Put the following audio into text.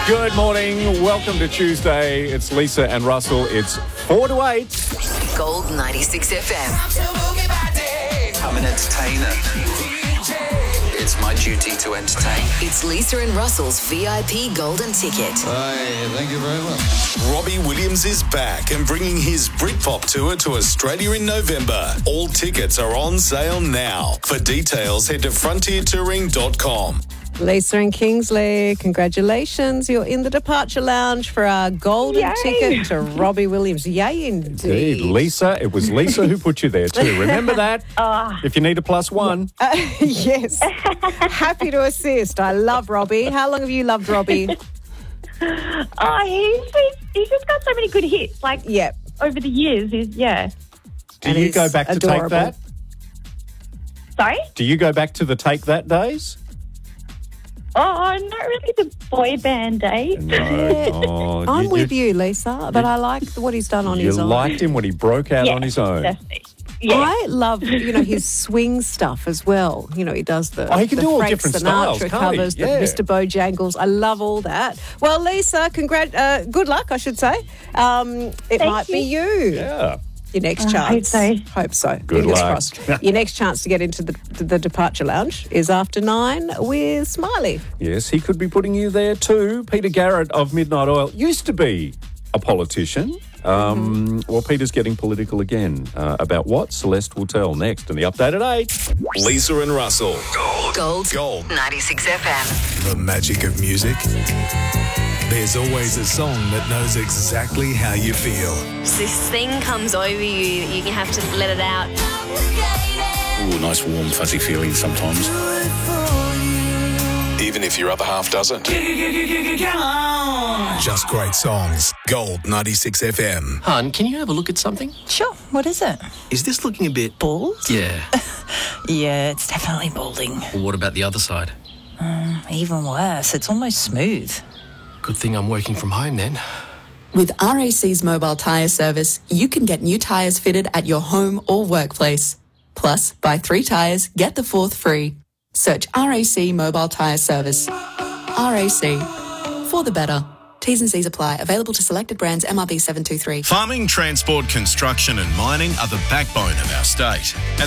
Good morning. Welcome to Tuesday. It's Lisa and Russell. It's 4 to 8. Gold 96 FM. I'm an entertainer. It's my duty to entertain. It's Lisa and Russell's VIP Golden Ticket. Hey, thank you very much. Robbie Williams is back and bringing his Britpop tour to Australia in November. All tickets are on sale now. For details, head to frontiertouring.com. Lisa and Kingsley, congratulations. You're in the departure lounge for our golden ticket to Robbie Williams. Yay, indeed. Lisa. It was Lisa who put you there too. Remember that? If you need a +1. Yes. Happy to assist. I love Robbie. How long have you loved Robbie? He's just got so many good hits. Like, over the years, Do you go back to Take That? Sorry? Do you go back to the Take That days? Oh, not really the boy band days. No. I'm with you, Lisa, but I like what he's done on his own. You liked him when he broke out on his own. Definitely. Yeah. I love, his swing stuff as well. He does the he can do all Frank different Sinatra styles, covers, the Mr. Bojangles. I love all that. Well, Lisa, good luck, I should say. It might be you. Yeah. Your next chance. Hope so. Good Fingers luck. crossed. Your next chance to get into the departure lounge is after 9 with Smiley. Yes, he could be putting you there too. Peter Garrett of Midnight Oil used to be a politician. Well, Peter's getting political again. About what? Celeste will tell next in the update at 8. Lisa and Russell. Gold 96 FM. The magic of music. There's always a song that knows exactly how you feel. This thing comes over you, you have to let it out. Ooh, nice warm fuzzy feeling sometimes. Even if your other half doesn't. Just great songs. Gold 96 FM. Hun, can you have a look at something? Sure. What is it? Is this looking a bit... Bald? Yeah. Yeah, it's definitely balding. Well, what about the other side? Even worse. It's almost smooth. Good thing I'm working from home then. With RAC's mobile tyre service, you can get new tyres fitted at your home or workplace. Plus, buy 3 tyres, get the 4th free. Search RAC Mobile Tyre Service. RAC. For the better. T's and C's apply. Available to selected brands. MRB 723. Farming, transport, construction and mining are the backbone of our state.